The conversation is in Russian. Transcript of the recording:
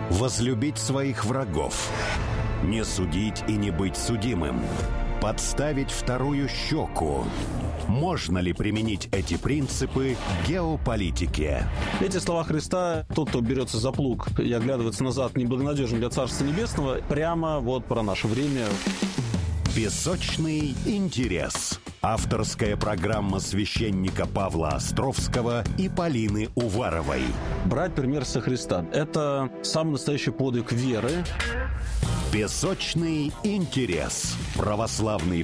Возлюбить своих врагов. Не судить и не быть судимым. Подставить вторую щеку. Можно ли применить эти принципы к геополитике? Эти слова Христа, тот, кто берется за плуг и оглядывается назад, неблагонадежен для Царства Небесного, прямо вот про наше время. Песочный интерес. Авторская программа священника Павла Островского и Полины Уваровой. Брать пример со Христа – это самый настоящий подвиг веры. Песочный интерес. Православный